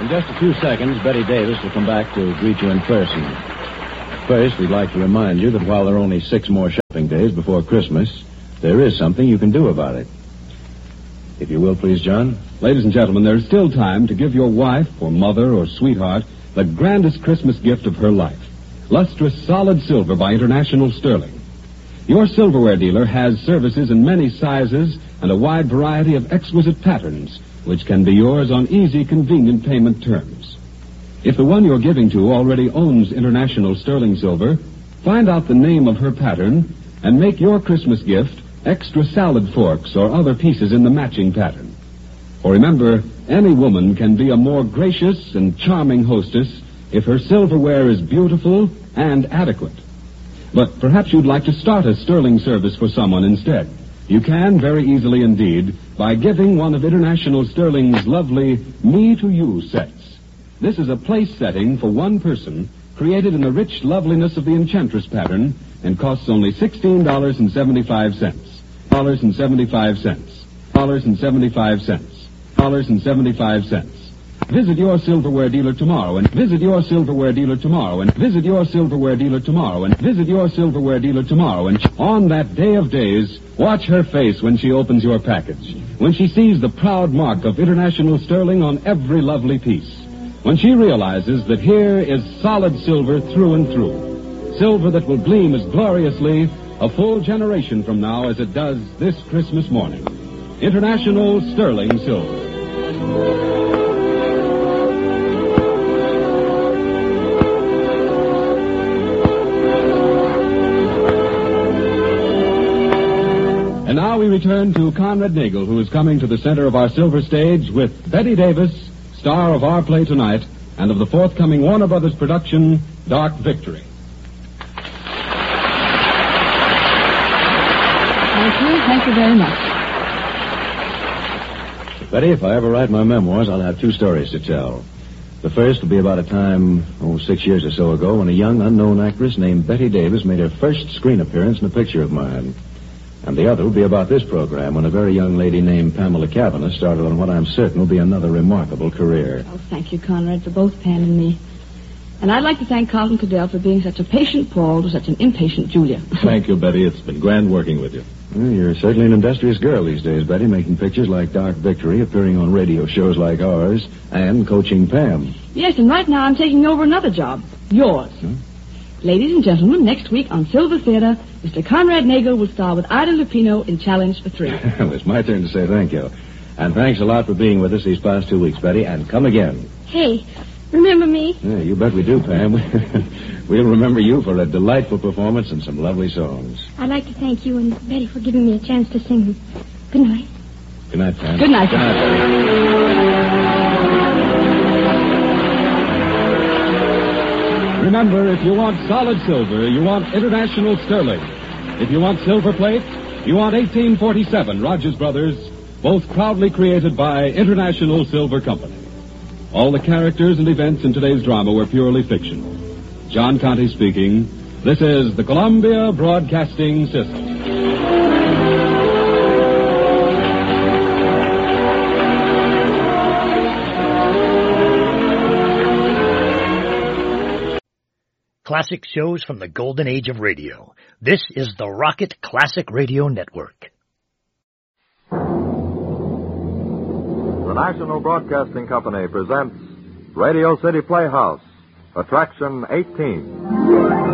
In just a few seconds, Betty Davis will come back to greet you in person. First, we'd like to remind you that while there are only 6 more shopping days before Christmas, there is something you can do about it. If you will, please, John. Ladies and gentlemen, there's still time to give your wife or mother or sweetheart the grandest Christmas gift of her life. Lustrous solid silver by International Sterling. Your silverware dealer has services in many sizes and a wide variety of exquisite patterns, which can be yours on easy, convenient payment terms. If the one you're giving to already owns International Sterling silver, find out the name of her pattern and make your Christmas gift extra salad forks or other pieces in the matching pattern. For remember, any woman can be a more gracious and charming hostess if her silverware is beautiful and adequate. But perhaps you'd like to start a sterling service for someone instead. You can very easily indeed by giving one of International Sterling's lovely Me-to-You sets. This is a place setting for one person created in the rich loveliness of the Enchantress pattern and costs only $16.75. $75. Visit your silverware dealer tomorrow and visit your silverware dealer tomorrow and visit your silverware dealer tomorrow and visit your silverware dealer tomorrow and on that day of days, watch her face when she opens your package, when she sees the proud mark of International Sterling on every lovely piece, when she realizes that here is solid silver through and through, silver that will gleam as gloriously a full generation from now as it does this Christmas morning. International Sterling Silver. And now we return to Conrad Nagel, who is coming to the center of our silver stage with Betty Davis, star of our play tonight, and of the forthcoming Warner Brothers production, Dark Victory. Thank you very much. Betty, if I ever write my memoirs, I'll have 2 stories to tell. The first will be about a time, 6 years or so ago, when a young unknown actress named Betty Davis made her first screen appearance in a picture of mine. And the other will be about this program, when a very young lady named Pamela Kavanagh started on what I'm certain will be another remarkable career. Oh, thank you, Conrad, for both Pam and me. And I'd like to thank Carlton Cadell for being such a patient Paul to such an impatient Julia. Thank you, Betty. It's been grand working with you. Well, you're certainly an industrious girl these days, Betty, making pictures like Dark Victory, appearing on radio shows like ours, and coaching Pam. Yes, and right now I'm taking over another job. Yours. Ladies and gentlemen, next week on Silver Theater, Mr. Conrad Nagel will star with Ida Lupino in Challenge for 3. Well, it's my turn to say thank you. And thanks a lot for being with us these past 2 weeks, Betty, and come again. Hey, remember me? Yeah, you bet we do, Pam. We'll remember you for a delightful performance and some lovely songs. I'd like to thank you and Betty for giving me a chance to sing them. Good night. Good night, Pam. Good night. Good night, Betty. Remember, if you want solid silver, you want International Sterling. If you want silver plate, you want 1847 Rogers Brothers, both proudly created by International Silver Company. All the characters and events in today's drama were purely fictional. John Conte speaking. This is the Columbia Broadcasting System. Classic shows from the golden age of radio. This is the Rocket Classic Radio Network. The National Broadcasting Company presents Radio City Playhouse, Attraction 18.